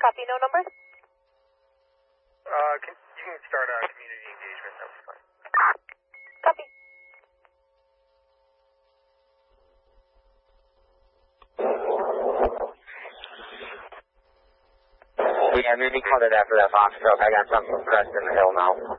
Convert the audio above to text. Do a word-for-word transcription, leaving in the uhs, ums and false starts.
Copy, no number? Uh, can, you can start uh, community engagement, that was fine. Copy. Yeah, maybe call it after that box truck. I got something pressed in the hill now.